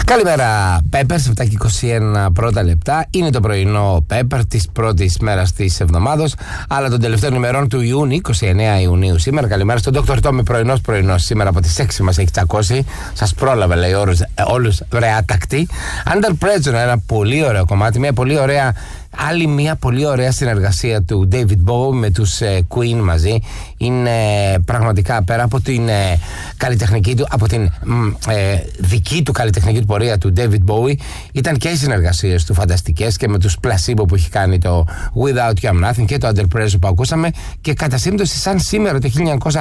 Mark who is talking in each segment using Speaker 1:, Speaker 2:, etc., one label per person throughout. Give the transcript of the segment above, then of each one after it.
Speaker 1: Καλημέρα, Pepper, 7:21 πρώτα λεπτά. Είναι το πρωινό Pepper της πρώτης μέρας της εβδομάδος, αλλά των τελευταίων ημερών του Ιούνιου, 29 Ιουνίου σήμερα. Καλημέρα στον Dr. Tommy, πρωινός σήμερα από τις 6 μας έχει τσακώσει. Σας πρόλαβε, λέει, όλους ρε άτακτοι. Under Pressure, ένα πολύ ωραίο κομμάτι, άλλη μια πολύ ωραία συνεργασία του David Bowie με τους Queen μαζί. Είναι πραγματικά, πέρα από την καλλιτεχνική του, από την δική του καλλιτεχνική του πορεία του David Bowie, ήταν και οι συνεργασίες του φανταστικές, και με τους Placebo που έχει κάνει το Without You I'm Nothing και το Under Pressure που ακούσαμε, και κατά σύμπτωση σαν σήμερα το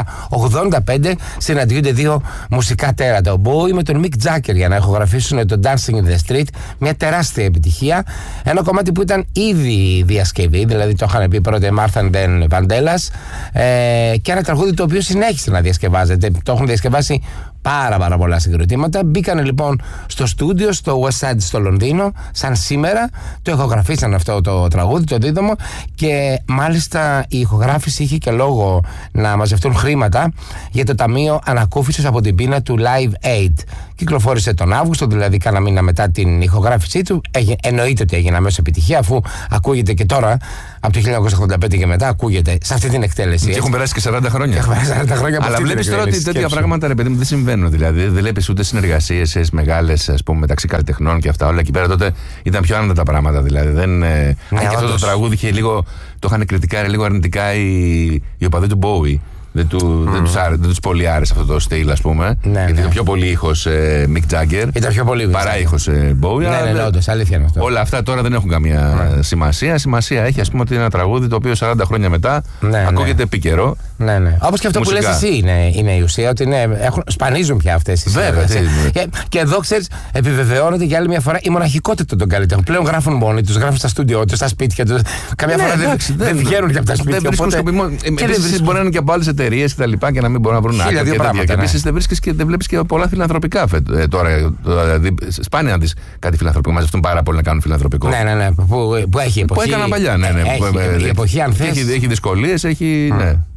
Speaker 1: 1985 συναντιούνται δύο μουσικά τέρατα, ο Bowie με τον Mick Jagger, για να ηχογραφήσουν το Dancing in the Street, μια τεράστια επιτυχία, ένα κομμάτι που ήταν ήδη διασκευή, δηλαδή το είχαν πει πρώτα Martha and then Vandellas, και ένα τραγούδι το οποίο συνέχισε να διασκευάζεται. Το έχουν διασκευάσει πάρα πολλά συγκροτήματα. Μπήκανε λοιπόν στο στούντιο στο West Side στο Λονδίνο σαν σήμερα, το ηχογραφήσαν αυτό το τραγούδι, το δίδυμο, και μάλιστα η ηχογράφηση είχε και λόγο να μαζευτούν χρήματα για το Ταμείο Ανακούφισης από την πείνα του Live Aid. Κυκλοφόρησε τον Αύγουστο, δηλαδή κάνα μήνα μετά την ηχογράφησή του. Εννοείται ότι έγινε αμέσως επιτυχία, αφού ακούγεται και τώρα, από το 1985 και μετά, ακούγεται σε αυτή την εκτέλεση.
Speaker 2: Και έχουν περάσει και 40 χρόνια.
Speaker 1: Αλλά
Speaker 2: βλέπεις τώρα ότι τέτοια πράγματα, ρε παιδί μου, δεν συμβαίνουν. Δηλαδή δεν βλέπεις ούτε συνεργασίες μεγάλες, ας πούμε, μεταξύ καλλιτεχνών και αυτά όλα. Εκεί πέρα τότε ήταν πιο άνετα τα πράγματα. Δηλαδή και αυτό το τραγούδι είχε λίγο, το είχαν κριτικάρει λίγο αρνητικά οι οπαδοί του Bowie. Δεν τους πολύ άρεσε αυτό το στυλ, ας πούμε. Γιατί ήταν πιο πολύ ήχος Mick Jagger.
Speaker 1: Ήταν πιο πολύ
Speaker 2: παρά ήχος Bowie.
Speaker 1: Ναι, όντως, αλήθεια είναι αυτό.
Speaker 2: Όλα αυτά τώρα δεν έχουν καμία σημασία. Σημασία έχει, ας πούμε, ότι είναι ένα τραγούδι το οποίο 40 χρόνια μετά ακούγεται επίκαιρο.
Speaker 1: Ναι. Όπως και αυτό που λες εσύ είναι η ουσία, ότι σπανίζουν πια αυτές οι συνεργασίες. Και εδώ, ξέρεις, επιβεβαιώνεται για άλλη μια φορά η μοναχικότητα των καλλιτεχνών. Πλέον γράφουν μόνοι τους, γράφουν στα στούντιό τους, στα σπίτια τους. Καμιά φορά δεν βγαίνουν και από τα σπίτια.
Speaker 2: Επίσης μπορεί να είναι και από άλλες εταιρείες και τα λοιπά, και να μην μπορούν να βρουν άκρη. Και επίσης δεν βλέπεις και πολλά φιλανθρωπικά τώρα. Σπάνια να δεις κάτι φιλανθρωπικό. Μαζευτούν πάρα πολύ να κάνουν φιλανθρωπικό.
Speaker 1: Ναι. Που έχει εποχή.
Speaker 2: Που έκαναν παλιά.
Speaker 1: Η εποχή, αν θες.
Speaker 2: Έχει δυσκολίες, έχει.